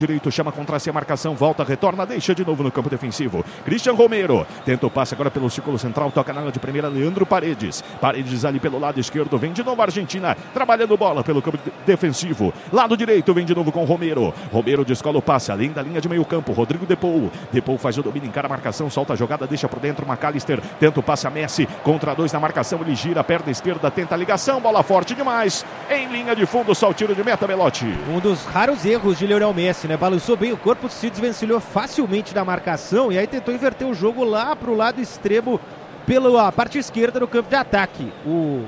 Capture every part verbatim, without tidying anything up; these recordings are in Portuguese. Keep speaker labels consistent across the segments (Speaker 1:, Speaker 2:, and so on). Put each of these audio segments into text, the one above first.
Speaker 1: Direito, chama contra si a marcação, volta, retorna, deixa de novo no campo defensivo. Christian Romero, tenta o passe agora pelo círculo central, toca na área de primeira, Leandro Paredes. Paredes ali pelo lado esquerdo, vem de novo a Argentina, trabalhando bola pelo campo defensivo. Lado direito, vem de novo com Romero. Romero descola o passe, além da linha de meio campo, Rodrigo Depou. Depou faz o domínio, encara a marcação, solta a jogada, deixa por dentro, McAllister, tenta o passe a Messi, contra dois na marcação, ele gira, perna esquerda, tenta a ligação, bola forte demais. Em linha de fundo, só o tiro de meta, Belotti.
Speaker 2: Um dos raros erros de Lionel Messi, né? Balançou bem o corpo, se desvencilhou facilmente da marcação e aí tentou inverter o jogo lá para o lado extremo pela parte esquerda do campo de ataque. O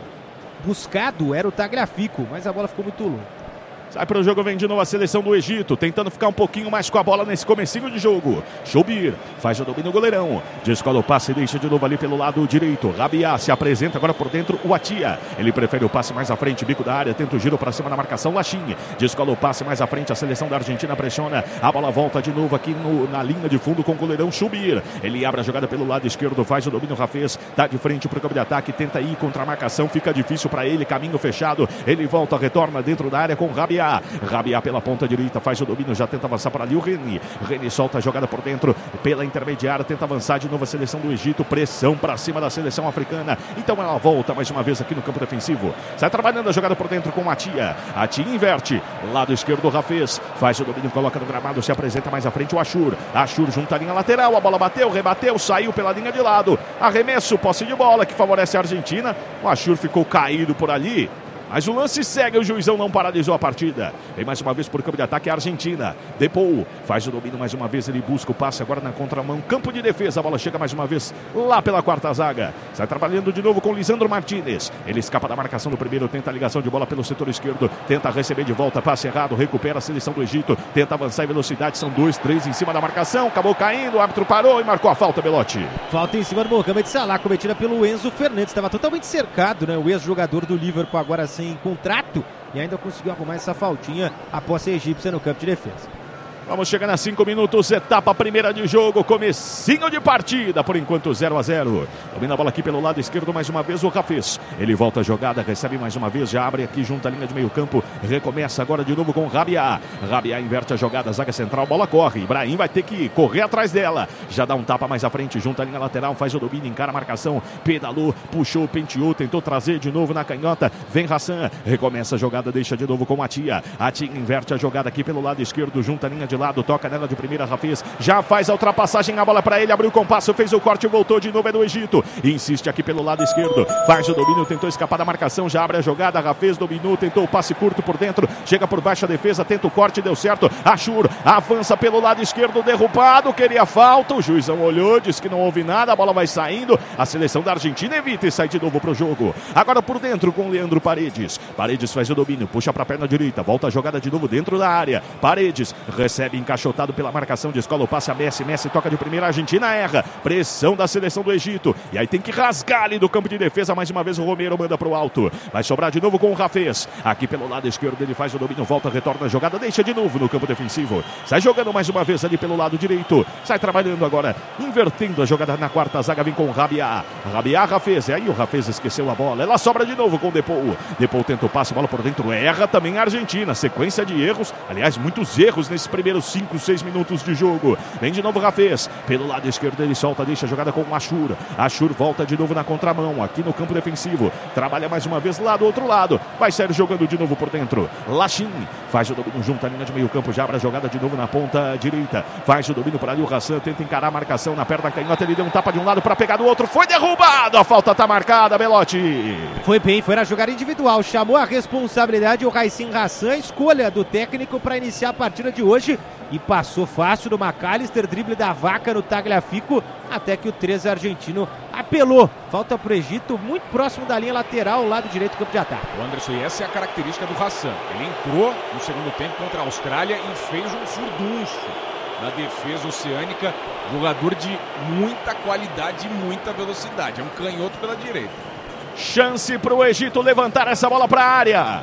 Speaker 2: buscado era o Tagliafico, mas a bola ficou muito longe.
Speaker 1: Sai para o jogo, vem de novo a seleção do Egito, tentando ficar um pouquinho mais com a bola nesse comecinho de jogo. Choubir faz o domínio goleirão, descola o passe e deixa de novo ali pelo lado direito. Rabiat se apresenta agora por dentro, o Atia. Ele prefere o passe mais à frente, bico da área, tenta o giro para cima da marcação, Lachin. Descola o passe mais à frente, a seleção da Argentina pressiona. A bola volta de novo aqui no, na linha de fundo com o goleirão Choubir. Ele abre a jogada pelo lado esquerdo, faz o domínio, Rafez tá de frente para o campo de ataque, tenta ir contra a marcação, fica difícil para ele, caminho fechado. Ele volta, retorna dentro da área com o Rabiat. Rabiat pela ponta direita, faz o domínio, já tenta avançar para ali o Reni. Reni solta a jogada por dentro, pela intermediária, tenta avançar de novo a seleção do Egito, pressão para cima da seleção africana. Então ela volta mais uma vez aqui no campo defensivo. Sai trabalhando a jogada por dentro com o Atia. Atia inverte, lado esquerdo, Rafez faz o domínio, coloca no gramado, se apresenta mais à frente o Ashur. Ashur junta a linha lateral, a bola bateu, rebateu, saiu pela linha de lado. Arremesso, posse de bola que favorece a Argentina. O Ashur ficou caído por ali. Mas o lance segue, o juizão não paralisou a partida. Vem mais uma vez por campo de ataque a Argentina. Depou faz o domínio mais uma vez, ele busca o passe agora na contramão. Campo de defesa, a bola chega mais uma vez lá pela quarta zaga. Sai trabalhando de novo com Lisandro Martinez. Ele escapa da marcação do primeiro, tenta a ligação de bola pelo setor esquerdo. Tenta receber de volta, passe errado, recupera a seleção do Egito. Tenta avançar em velocidade, são dois, três em cima da marcação. Acabou caindo, o árbitro parou e marcou a falta, Belotti.
Speaker 2: Falta em cima do Mohamed Salah, cometida pelo Enzo Fernandes. Estava totalmente cercado, né? O ex-jogador do Liverpool agora sem contrato e ainda conseguiu arrumar essa faltinha após a egípcia no campo de defesa.
Speaker 1: Vamos chegando a cinco minutos, etapa primeira de jogo, comecinho de partida, por enquanto zero a zero. Domina a bola aqui pelo lado esquerdo mais uma vez o Rafez. Ele volta a jogada, recebe mais uma vez, já abre aqui junto à linha de meio campo, recomeça agora de novo com Rabiat. Rabiat inverte a jogada, zaga central, bola corre. Ibrahim vai ter que correr atrás dela. Já dá um tapa mais à frente, junto à linha lateral, faz o domínio, encara a marcação, pedalou, puxou, penteou, tentou trazer de novo na canhota. Vem Hassan, recomeça a jogada, deixa de novo com a Atia. Atia inverte a jogada aqui pelo lado esquerdo, junto à linha de lado, toca nela de primeira, Rafez já faz a ultrapassagem, a bola para ele, abriu o compasso, fez o corte, voltou de novo, é do Egito, insiste aqui pelo lado esquerdo, faz o domínio, tentou escapar da marcação, já abre a jogada, Rafez dominou, tentou o passe curto por dentro, chega por baixo a defesa, tenta o corte, deu certo, Ashur avança pelo lado esquerdo, derrubado, queria falta, o juizão olhou, disse que não houve nada, a bola vai saindo, a seleção da Argentina evita e sai de novo pro jogo, agora por dentro com o Leandro Paredes, Paredes faz o domínio, puxa pra perna direita, volta a jogada de novo dentro da área, Paredes recebe encaixado pela marcação, descola o passe a Messi, Messi toca de primeira, a Argentina erra, pressão da seleção do Egito, e aí tem que rasgar ali do campo de defesa, mais uma vez o Romero manda pro alto, vai sobrar de novo com o Rafez, aqui pelo lado esquerdo ele faz o domínio, volta, retorna a jogada, deixa de novo no campo defensivo, sai jogando mais uma vez ali pelo lado direito, sai trabalhando agora, invertendo a jogada na quarta zaga, vem com o Rabiat, Rabiat, Rafez, e aí o Rafez esqueceu a bola, ela sobra de novo com o Depou, Depou tenta o passe, bola por dentro, erra também a Argentina, sequência de erros, aliás, muitos erros nesses primeiros cinco, seis minutos de jogo. Vem de novo Rafez, pelo lado esquerdo ele solta, deixa a jogada com o Ashur. Ashur volta de novo na contramão, aqui no campo defensivo. Trabalha mais uma vez lá do outro lado. Vai sair jogando de novo por dentro. Lachin faz o domínio junto à linha de meio campo, já abre a jogada de novo na ponta direita. Faz o domínio para ali o Hassan, tenta encarar a marcação na perna canhota, ele deu um tapa de um lado para pegar do outro, foi derrubado, a falta tá marcada, Belotti.
Speaker 2: Foi bem, foi na jogada individual, chamou a responsabilidade o Raicin Hassan, escolha do técnico para iniciar a partida de hoje. E passou fácil do McAllister, drible da vaca no Tagliafico, até que o treze argentino apelou. Falta pro Egito, muito próximo da linha lateral, lado direito do campo de ataque.
Speaker 3: O Anderson, e essa é a característica do Hassan. Ele entrou no segundo tempo contra a Austrália e fez um furdunço na defesa oceânica. Jogador de muita qualidade e muita velocidade. É um canhoto pela direita.
Speaker 1: Chance pro Egito levantar essa bola para a área.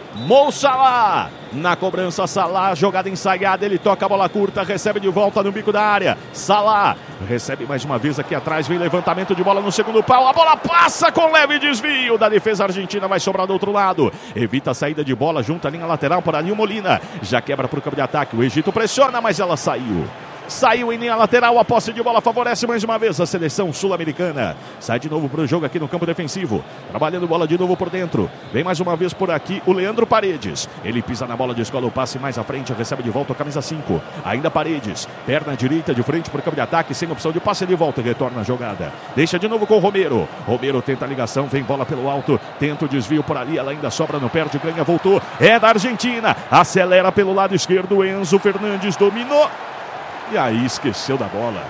Speaker 1: Mo Salah, na cobrança Salah, jogada ensaiada, ele toca a bola curta, recebe de volta no bico da área, Salah, recebe mais uma vez aqui atrás, vem levantamento de bola no segundo pau, a bola passa com leve desvio da defesa argentina, vai sobrar do outro lado, evita a saída de bola, junto à linha lateral, por ali o Molina, já quebra para o campo de ataque, o Egito pressiona, mas ela saiu. Saiu em linha lateral, a posse de bola favorece mais uma vez a seleção sul-americana. Sai de novo para o jogo aqui no campo defensivo. Trabalhando bola de novo por dentro. Vem mais uma vez por aqui o Leandro Paredes. Ele pisa na bola, descola o passe mais à frente, recebe de volta a camisa cinco. Ainda Paredes. Perna direita de frente para o campo de ataque, sem opção de passe, ele volta e retorna a jogada. Deixa de novo com o Romero. Romero tenta a ligação, vem bola pelo alto. Tenta o desvio por ali, ela ainda sobra, não perde, ganha, voltou. É da Argentina. Acelera pelo lado esquerdo, Enzo Fernandes dominou. E aí esqueceu da bola.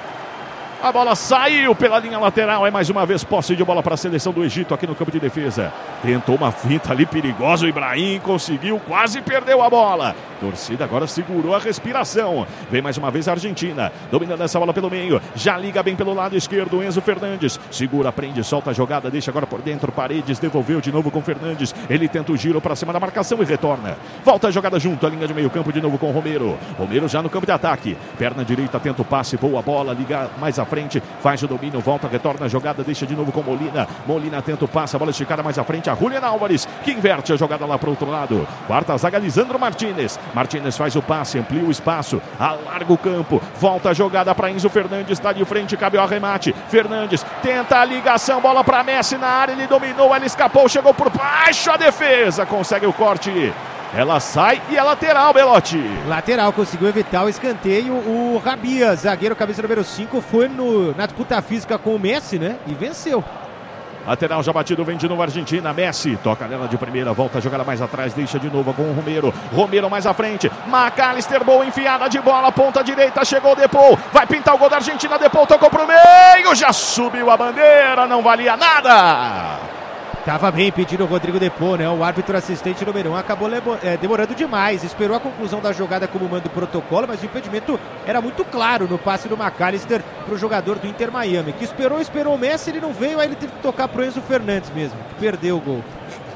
Speaker 1: A bola saiu pela linha lateral. É mais uma vez posse de bola para a seleção do Egito aqui no campo de defesa. Tentou uma finta ali perigosa. O Ibrahim conseguiu, quase perdeu a bola. Torcida agora segurou a respiração. Vem mais uma vez a Argentina. Dominando essa bola pelo meio. Já liga bem pelo lado esquerdo. Enzo Fernandes. Segura, prende, solta a jogada. Deixa agora por dentro. Paredes devolveu de novo com Fernandes. Ele tenta o giro para cima da marcação e retorna. Volta a jogada junto à linha de meio campo de novo com Romero. Romero já no campo de ataque. Perna direita, tenta o passe. Boa bola. Liga mais à frente. Faz o domínio. Volta, retorna a jogada. Deixa de novo com Molina. Molina tenta o passe. A bola esticada mais à frente. A Julián Álvares que inverte a jogada lá para o outro lado. Quarta zaga, Lisandro Martínez. Martínez faz o passe, amplia o espaço, alarga o campo, volta a jogada para Enzo Fernandes, está de frente, cabe o arremate. Fernandes tenta a ligação, bola para Messi na área, ele dominou, ela escapou, chegou por baixo, a defesa consegue o corte. Ela sai e é lateral, Belotti.
Speaker 2: Lateral, conseguiu evitar o escanteio. O Rabia, zagueiro, cabeça número cinco, foi no, na disputa física com o Messi, né? E venceu.
Speaker 1: Lateral já batido, vem de novo a Argentina. Messi toca nela de primeira, volta a jogada mais atrás, deixa de novo com o Romero. Romero mais à frente. McAllister, boa enfiada de bola, ponta direita, chegou o Depou. Vai pintar o gol da Argentina, Depou tocou pro meio, já subiu a bandeira, não valia nada.
Speaker 2: Tava bem pedindo o Rodrigo Depou, né? O árbitro assistente número um acabou é, demorando demais. Esperou a conclusão da jogada como manda o protocolo, mas o impedimento era muito claro no passe do McAllister pro jogador do Inter Miami, que esperou, esperou o Messi, ele não veio, aí ele teve que tocar pro Enzo Fernandes mesmo, que perdeu o gol.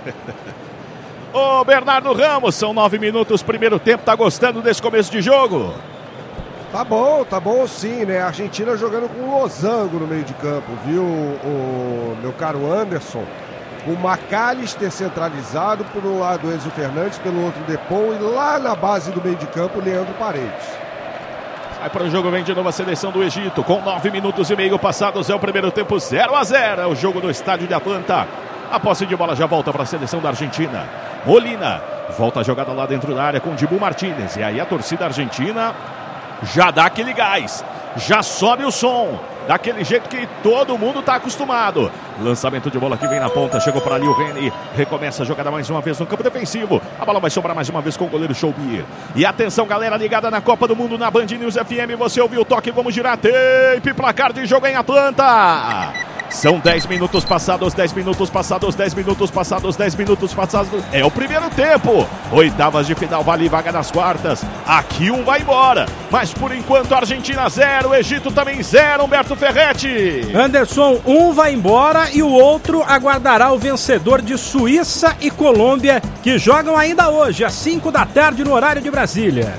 Speaker 1: Ô Bernardo Ramos, são nove minutos, primeiro tempo, tá gostando desse começo de jogo?
Speaker 4: Tá bom, tá bom sim, né? A Argentina jogando com um losango no meio de campo, viu, o meu caro Anderson? O McAllister centralizado, por um lado Enzo Fernandes, pelo outro Depou, e lá na base do meio de campo, Leandro Paredes.
Speaker 1: Sai para o jogo, vem de novo a seleção do Egito, com nove minutos e meio passados, é o primeiro tempo, zero a zero, é o jogo no estádio de Atlanta. A posse de bola já volta para a seleção da Argentina. Molina, volta a jogada lá dentro da área com Dibu Martínez, e aí a torcida argentina já dá aquele gás, já sobe o som. Daquele jeito que todo mundo está acostumado. Lançamento de bola que vem na ponta. Chegou para ali o Reni. Recomeça a jogada mais uma vez no campo defensivo. A bola vai sobrar mais uma vez com o goleiro Choubir. E atenção, galera ligada na Copa do Mundo na Band News F M. Você ouviu o toque, vamos girar. Tape, placar de jogo em Atlanta. São dez minutos passados, dez minutos passados, dez minutos passados, dez minutos passados. É o primeiro tempo. Oitavas de final, vale vaga nas quartas. Aqui um vai embora. Mas por enquanto, Argentina zero, Egito também zero, Humberto Ferretti.
Speaker 5: Anderson, um vai embora e o outro aguardará o vencedor de Suíça e Colômbia, que jogam ainda hoje, às cinco da tarde, no horário de Brasília.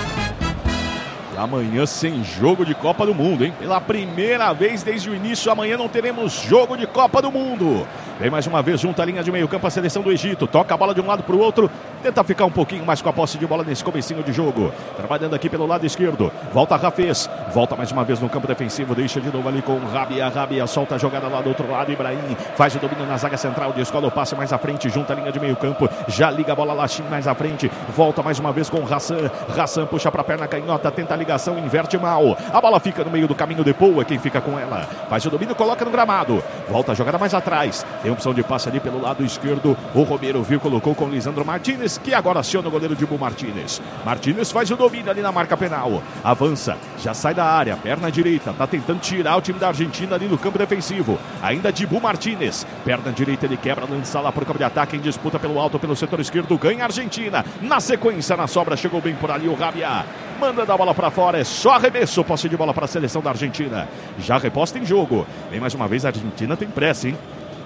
Speaker 1: Amanhã sem jogo de Copa do Mundo, hein? Pela primeira vez desde o início, amanhã não teremos jogo de Copa do Mundo. Vem mais uma vez junto à linha de meio campo a seleção do Egito. Toca a bola de um lado para o outro. Tenta ficar um pouquinho mais com a posse de bola nesse comecinho de jogo. Trabalhando aqui pelo lado esquerdo. Volta Rafez. Volta mais uma vez no campo defensivo. Deixa de novo ali com o Rabia. Rabia solta a jogada lá do outro lado. Ibrahim faz o domínio na zaga central. Descola o passe mais à frente. Junto à linha de meio campo. Já liga a bola lá mais à frente. Volta mais uma vez com o Hassan. Hassan puxa para a perna canhota. Tenta a ligação. Inverte mal. A bola fica no meio do caminho. Depou é quem fica com ela. Faz o domínio. Coloca no gramado. Volta a jogada mais atrás. Tem opção de passe ali pelo lado esquerdo. O Romero viu, colocou com o Lisandro Martínez, que agora aciona o goleiro Dibu Martínez. Martínez faz o domínio ali na marca penal. Avança, já sai da área, perna direita, tá tentando tirar o time da Argentina ali no campo defensivo. Ainda Dibu Martínez, perna direita, ele quebra, lança lá pro campo de ataque, em disputa pelo alto, pelo setor esquerdo, ganha a Argentina. Na sequência, na sobra, chegou bem por ali o Rabia. Manda da bola para fora, é só arremesso, posse de bola para a seleção da Argentina. Já reposta em jogo. Vem mais uma vez, a Argentina tem pressa, hein?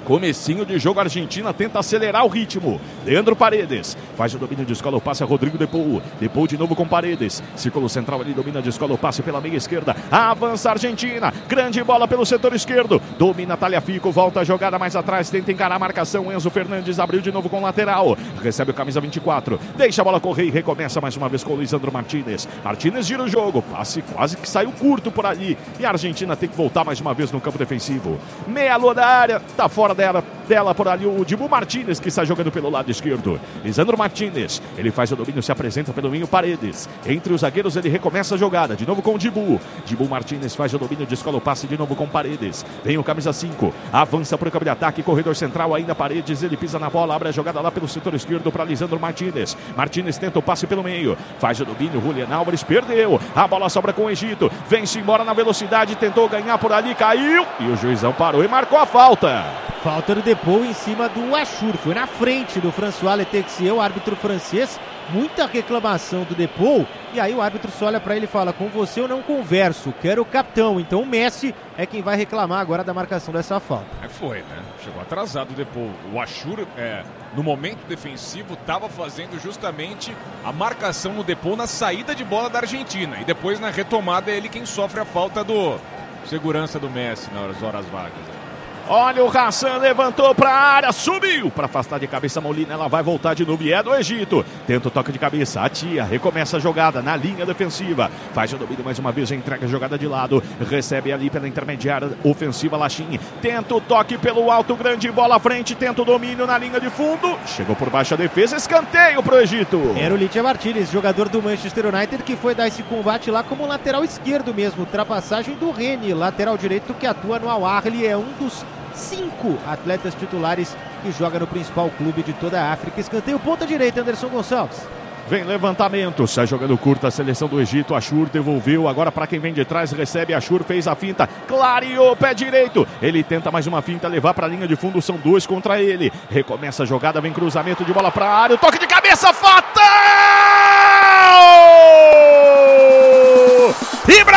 Speaker 1: Comecinho de jogo, a Argentina tenta acelerar o ritmo. Leandro Paredes faz o domínio de escola, o passe a Rodrigo Depou. Depou de novo com Paredes. Círculo central ali, domina de escola, o passe pela meia esquerda. Avança a Argentina. Grande bola pelo setor esquerdo. Domina Tagliafico, volta a jogada mais atrás, tenta encarar a marcação. Enzo Fernandes abriu de novo com o lateral. Recebe o camisa vinte e quatro. Deixa a bola correr e recomeça mais uma vez com o Lisandro Martínez. Martínez gira o jogo. Passe quase que saiu curto por ali. E a Argentina tem que voltar mais uma vez no campo defensivo. Meia lua da área. Tá fora dela, dela por ali o Dibu Martínez, que está jogando pelo lado esquerdo. Lisandro Martínez, ele faz o domínio, se apresenta pelo meio. Paredes, entre os zagueiros ele recomeça a jogada, de novo com o Dibu. Dibu Martínez faz o domínio, descola o passe de novo com Paredes. Vem o camisa cinco, avança para o campo de ataque, corredor central ainda Paredes, ele pisa na bola, abre a jogada lá pelo setor esquerdo para Lisandro Martínez. Martínez tenta o passe pelo meio, faz o domínio, Julián Álvares perdeu, a bola sobra com o Egito, vem-se embora na velocidade, tentou ganhar por ali, caiu e o juizão parou e marcou a falta.
Speaker 2: Falta do Depou em cima do Achour. Foi na frente do François Letexier, o árbitro francês. Muita reclamação do Depou. E aí o árbitro só olha para ele e fala: com você eu não converso, quero o capitão. Então o Messi é quem vai reclamar agora da marcação dessa falta.
Speaker 3: É, foi, né? Chegou atrasado o Depou. O Achour, é, no momento defensivo, estava fazendo justamente a marcação no Depou na saída de bola da Argentina. E depois na retomada é ele quem sofre a falta do segurança do Messi nas horas vagas.
Speaker 1: Olha o Hassan, levantou para a área, subiu para afastar de cabeça a Molina, ela vai voltar de novo e é do Egito. Tenta o toque de cabeça, a Tia recomeça a jogada na linha defensiva, faz o domínio mais uma vez, entrega a jogada de lado, recebe ali pela intermediária ofensiva Lachim, tenta o toque pelo alto, grande bola à frente, tenta o domínio na linha de fundo, chegou por baixo a defesa, escanteio pro Egito.
Speaker 2: Era o Lidia Martínez, jogador do Manchester United, que foi dar esse combate lá como lateral esquerdo mesmo, ultrapassagem do Reni, lateral direito que atua no Al Ahly, é um dos cinco atletas titulares que joga no principal clube de toda a África. Escanteio ponta direita, Anderson Gonçalves.
Speaker 1: Vem levantamento, sai jogando curto a seleção do Egito, Achour devolveu, agora para quem vem de trás, recebe Achour, fez a finta, clareou, pé direito, ele tenta mais uma finta, levar para a linha de fundo, são dois contra ele, recomeça a jogada, vem cruzamento de bola para a área, o toque de cabeça, fatal! Ibra